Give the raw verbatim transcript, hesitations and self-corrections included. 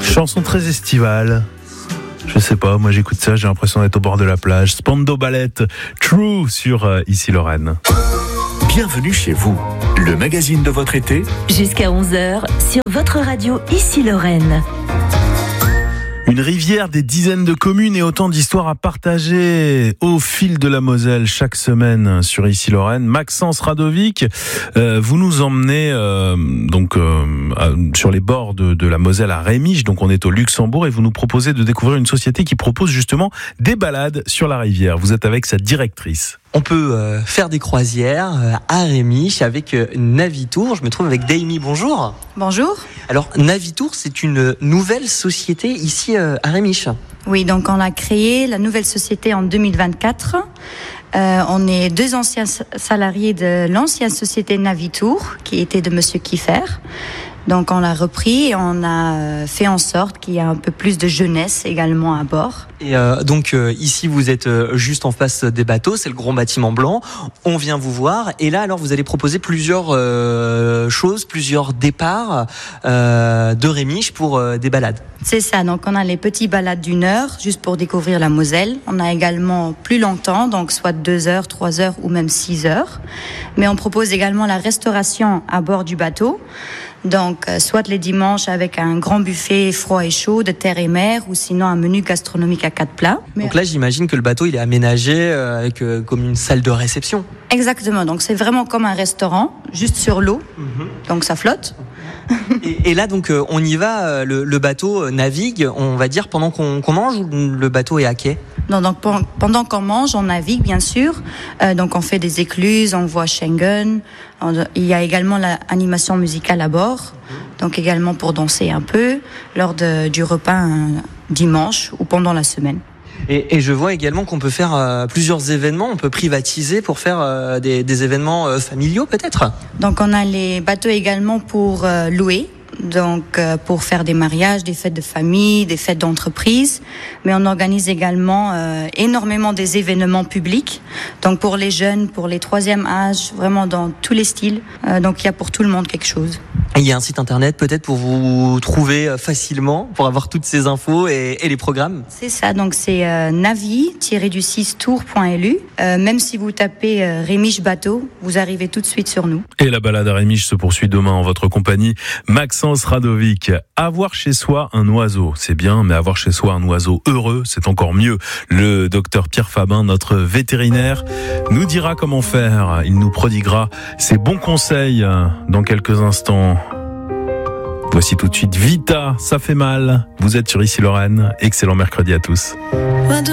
Chanson très estivale. Je sais pas, moi j'écoute ça, j'ai l'impression d'être au bord de la plage. Spandau Ballet, True sur euh, Ici Lorraine. Bienvenue chez vous, le magazine de votre été. Jusqu'à onze heures sur votre radio Ici Lorraine. Une rivière, des dizaines de communes et autant d'histoires à partager au fil de la Moselle chaque semaine sur Ici Lorraine. Maxence Radovic, euh, vous nous emmenez euh, donc euh, à, sur les bords de, de la Moselle à Rémiges, donc on est au Luxembourg, et vous nous proposez de découvrir une société qui propose justement des balades sur la rivière. Vous êtes avec sa directrice. On peut euh, faire des croisières euh, à Rémiges avec euh, Navitour. Je me trouve avec Daimi. Bonjour. Bonjour. Alors Navitour, c'est une nouvelle société ici euh, à Rémiges. Oui, donc on a créé la nouvelle société en deux mille vingt-quatre. Euh, on est deux anciens salariés de l'ancienne société Navitour, qui était de Monsieur Kiffer. Donc on l'a repris et on a fait en sorte qu'il y ait un peu plus de jeunesse également à bord. Et euh, donc euh, ici vous êtes euh, juste en face des bateaux, c'est le gros bâtiment blanc. On vient vous voir et là alors vous allez proposer plusieurs euh, choses, plusieurs départs euh, de Rémiges pour euh, des balades. C'est ça, donc on a les petits balades d'une heure juste pour découvrir la Moselle. On a également plus longtemps, donc soit deux heures, trois heures ou même six heures. Mais on propose également la restauration à bord du bateau. Donc, euh, soit les dimanches avec un grand buffet froid et chaud de terre et mer, ou sinon un menu gastronomique à quatre plats. Donc là, j'imagine que le bateau il est aménagé euh, avec euh, comme une salle de réception. Exactement. Donc c'est vraiment comme un restaurant, juste sur l'eau. Mm-hmm. Donc ça flotte. et, et là, donc euh, on y va. Euh, le, le bateau euh, navigue. On va dire pendant qu'on, qu'on mange, ou le bateau est à quai. Non, donc pendant qu'on mange, on navigue bien sûr. Euh, donc on fait des écluses, on voit Schengen. Il y a également l'animation musicale à bord, donc également pour danser un peu lors de, du repas un dimanche ou pendant la semaine. Et, et je vois également qu'on peut faire euh, plusieurs événements, on peut privatiser pour faire euh, des, des événements euh, familiaux peut-être. Donc on a les bateaux également pour euh, louer. Donc euh, pour faire des mariages, des fêtes de famille, des fêtes d'entreprise, mais on organise également euh, énormément des événements publics. Donc pour les jeunes, pour les troisième âge, vraiment dans tous les styles. Euh, donc il y a pour tout le monde quelque chose. Il y a un site internet peut-être pour vous trouver facilement, pour avoir toutes ces infos et, et les programmes. C'est ça, donc c'est euh, navi tiret du six tour point l u. Euh, même si vous tapez euh, Rémiges bateau, vous arrivez tout de suite sur nous. Et la balade à Rémiges se poursuit demain en votre compagnie. Maxence Radovic, avoir chez soi un oiseau, c'est bien, mais avoir chez soi un oiseau heureux, c'est encore mieux. Le docteur Pierre Fabin, notre vétérinaire, nous dira comment faire. Il nous prodiguera ses bons conseils dans quelques instants. Voici tout de suite Vita, ça fait mal. Vous êtes sur Ici Lorraine. Excellent mercredi à tous.